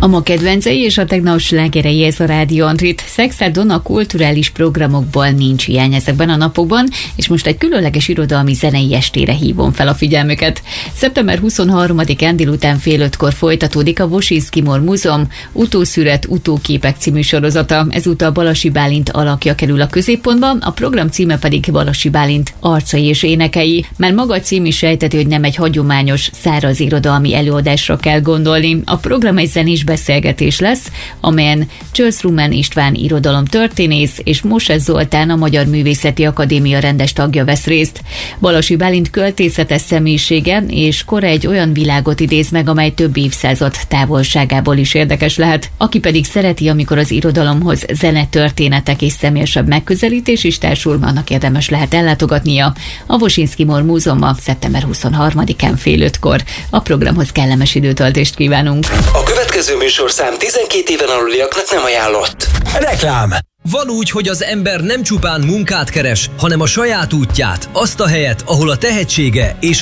A ma kedvencei és a tegnap slágerei, ez a Rádió Andrit. Szexádon a kulturális programokból nincs hiány ezekben a napokban, és most egy különleges irodalmi zenei estére hívom fel a figyelmüket. Szeptember 23-án délután fél 5-kor folytatódik a Wosiński Mor Múzeum Utószület, utóképek című sorozata. Ezúttal Balasi Bálint alakja kerül a középpontba, a program címe pedig Balasi Bálint arcai és énekei. Már maga a cím is sejteti, hogy nem egy hagyományos, száraz irodalmi előadásra kell gondolni. A program egy zenés beszélgetés lesz, amelyen Csölsz-Rumán István irodalomtörténész és Moses Zoltán, a Magyar Művészeti Akadémia rendes tagja vesz részt. Balasi Bálint költészetes személyisége és kora egy olyan világot idéz meg, amely több évszázad távolságából is érdekes lehet. Aki pedig szereti, amikor az irodalomhoz zenetörténetek és személyesebb megközelítés is társul, annak érdemes lehet ellátogatnia a Wosiński Mor Múzeumban szeptember 23-án fél 5-kor. A programhoz kellemes időtöltést kívánunk. A következő műsorszám 12 éven aluliaknak nem ajánlott. Reklám. Van úgy, hogy az ember nem csupán munkát keres, hanem a saját útját, azt a helyet, ahol a tehetsége és